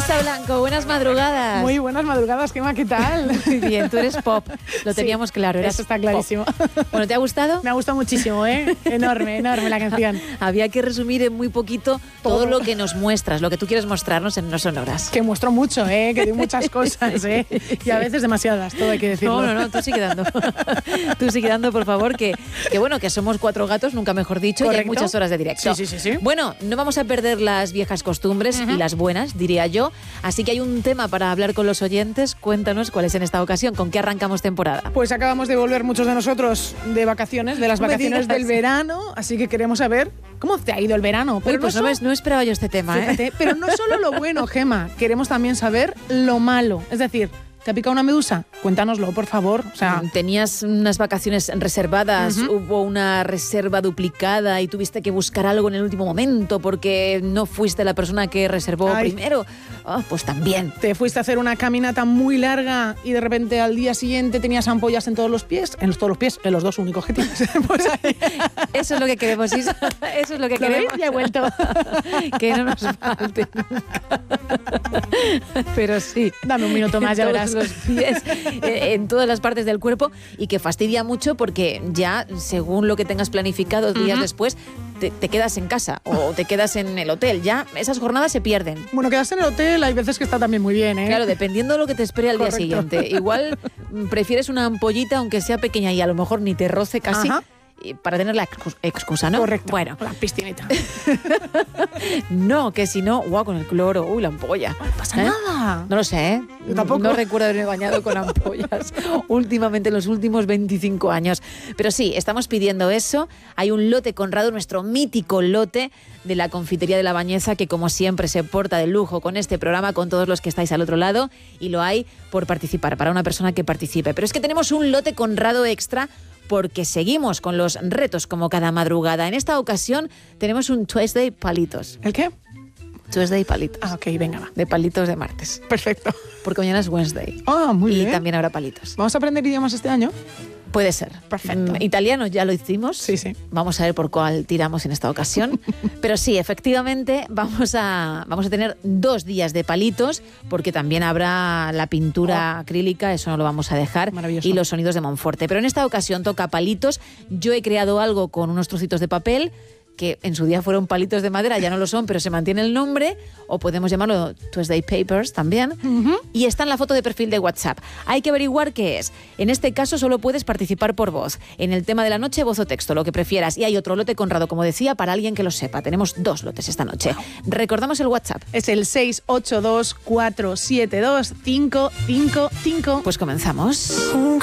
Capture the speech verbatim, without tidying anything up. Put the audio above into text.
Rosa Blanco, buenas madrugadas. Muy buenas madrugadas, Gemma, ¿qué tal? Muy bien, tú eres pop, lo teníamos sí, claro. Eso está clarísimo. Pop. Bueno, ¿te ha gustado? Me ha gustado muchísimo, ¿eh? Enorme, enorme la canción. Había que resumir en muy poquito todo, todo lo que nos muestras, lo que tú quieres mostrarnos en No Sonoras. Que muestro mucho, ¿eh? Que doy muchas cosas, ¿eh? Y a veces demasiadas, todo hay que decirlo. No, no, no, tú sigue dando. Tú sigue dando, por favor, que, que bueno, que somos cuatro gatos, nunca mejor dicho, Correcto. Y hay muchas horas de directo. Sí, sí, sí, sí. Bueno, no vamos a perder las viejas costumbres uh-huh. y las buenas, diría yo. Así que hay un tema para hablar con los oyentes. Cuéntanos cuál es en esta ocasión. ¿Con qué arrancamos temporada? Pues acabamos de volver muchos de nosotros de vacaciones, de las vacaciones del verano. Así que queremos saber cómo te ha ido el verano. Pero Uy, pues no, no, no esperaba yo este tema, fíjate, ¿eh? Pero no solo lo bueno, Gemma. Queremos también saber lo malo. Es decir, ¿te ha picado una medusa? Cuéntanoslo, por favor. O sea, ¿tenías unas vacaciones reservadas? Uh-huh. ¿Hubo una reserva duplicada y tuviste que buscar algo en el último momento porque no fuiste la persona que reservó Ay. primero? Oh, pues también. ¿Te fuiste a hacer una caminata muy larga y de repente al día siguiente tenías ampollas en todos los pies? En los, todos los pies, en los dos únicos que tienes. Pues ahí. Eso es lo que queremos, Isa. Eso es lo que ¿Lo queremos. veis? Ya he vuelto. Que no nos falte nunca. Pero sí. Dame un minuto más, ya verás. Los pies, en todas las partes del cuerpo, y que fastidia mucho porque ya, según lo que tengas planificado días uh-huh. después, te, te quedas en casa o te quedas en el hotel. Ya esas jornadas se pierden. Bueno, quedarse en el hotel hay veces que está también muy bien, ¿eh? Claro, dependiendo de lo que te espere al Correcto. día siguiente. Igual prefieres una ampollita, aunque sea pequeña y a lo mejor ni te roce casi. Ajá. Para tener la excusa, ¿no? Correcto. Bueno. La piscinita. No, que si no, guau, con el cloro, uy, la ampolla. No pasa ¿Eh? nada. No lo sé, ¿eh? Yo tampoco. No recuerdo haberme bañado con ampollas últimamente en los últimos veinticinco años. Pero sí, estamos pidiendo eso. Hay un lote Conrado, nuestro mítico lote de la Confitería de la Bañeza, que como siempre se porta de lujo con este programa, con todos los que estáis al otro lado, y lo hay por participar, para una persona que participe. Pero es que tenemos un lote Conrado extra porque seguimos con los retos como cada madrugada. En esta ocasión tenemos un Tuesday palitos. ¿El qué? Tuesday palitos. Ah, ok, venga, va. De palitos de martes. Perfecto. Porque mañana es Wednesday. Ah, muy y bien. Y también habrá palitos. ¿Vamos a aprender idiomas este año? Puede ser. Perfecto. Mm, italiano ya lo hicimos. Sí, sí. Vamos a ver por cuál tiramos en esta ocasión. Pero sí, efectivamente, vamos a, vamos a tener dos días de palitos, porque también habrá la pintura oh. acrílica, eso no lo vamos a dejar. Maravilloso. Y los sonidos de Monforte. Pero en esta ocasión toca palitos. Yo he creado algo con unos trocitos de papel, que en su día fueron palitos de madera, ya no lo son, pero se mantiene el nombre, o podemos llamarlo Tuesday Papers también, uh-huh. y está en la foto de perfil de WhatsApp. Hay que averiguar qué es. En este caso solo puedes participar por voz. En el tema de la noche, voz o texto, lo que prefieras. Y hay otro lote Conrado, como decía, para alguien que lo sepa. Tenemos dos lotes esta noche. Wow. Recordamos el WhatsApp. Es el seis ocho dos, cuatro siete dos, cinco cinco cinco. Pues comenzamos.